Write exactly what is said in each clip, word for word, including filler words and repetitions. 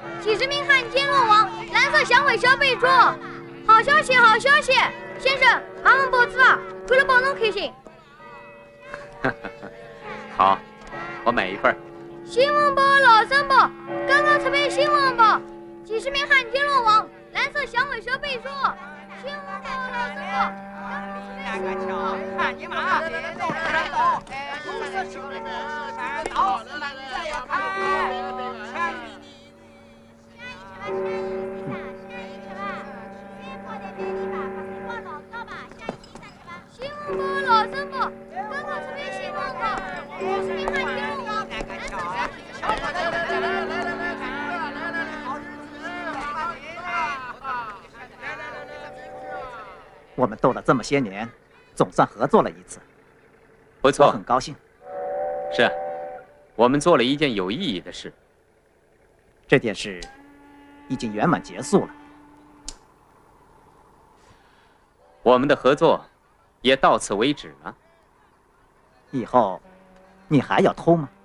几十名汉奸落网，蓝色响尾蛇被捉。好消息，好消息！先生，俺们报纸了，为了报侬开心。 好，我买一份。 新闻报，老三报，刚刚出版新闻报，几十名汉奸落网，蓝色响尾蛇被捉。新闻报，老三报，刚刚出版新闻报。 看你妈！来到，来到，哎，都是兄弟们，来到，再要看，看你。 新闻报，老三报，刚刚出版新闻报，几十名汉奸落网，蓝色响尾蛇被捉。 我们斗了这么些年，总算合作了一次， 不错， 我很高兴。 是啊，我们做了一件有意义的事。 这件事已经圆满结束了， 我们的合作也到此为止了。 以后你还要偷吗？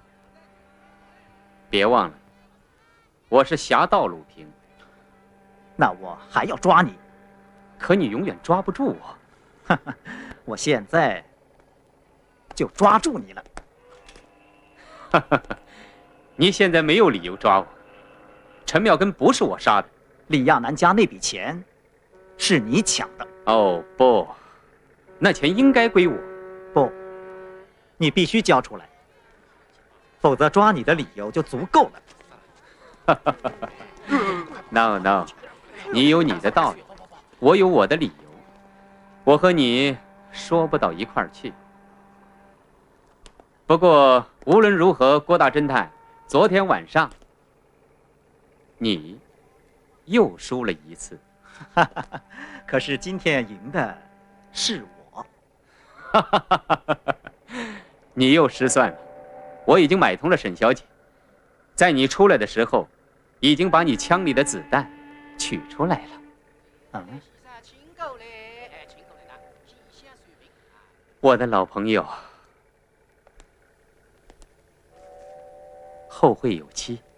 别忘了，我是侠盗鲁平。 那我还要抓你。 可你永远抓不住我。 哈哈，我现在就抓住你了。 哈哈，你现在没有理由抓我。陈妙根不是我杀的， 李亚男家那笔钱是你抢的。 哦不，那钱应该归我。 不，你必须交出来，否则抓你的理由就足够了。 哈哈哈哈 ！No no， 你有你的道理。我有我的理由，我和你说不到一块儿去。不过无论如何，郭大侦探，昨天晚上你又输了一次。 可是今天赢的是我。 你又失算了，我已经买通了沈小姐，在你出来的时候，已经把你枪里的子弹取出来了。嗯。我的老朋友，后会有期。